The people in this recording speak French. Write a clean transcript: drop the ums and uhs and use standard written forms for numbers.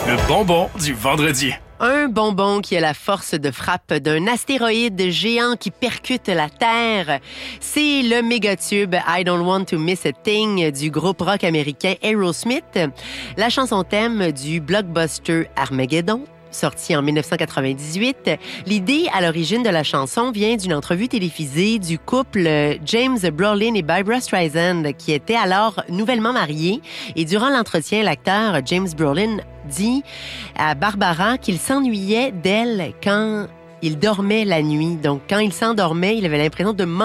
Le bonbon du vendredi. Un bonbon qui a la force de frappe d'un astéroïde géant qui percute la Terre. C'est le mégatube I Don't Want to Miss a Thing du groupe rock américain Aerosmith. La chanson thème du blockbuster Armageddon, sorti en 1998. L'idée à l'origine de la chanson vient d'une entrevue télévisée du couple James Brolin et Barbra Streisand, qui étaient alors nouvellement mariés. Et durant l'entretien, l'acteur James Brolin dit à Barbara qu'il s'ennuyait d'elle quand il dormait la nuit. Donc, quand il s'endormait, il avait l'impression de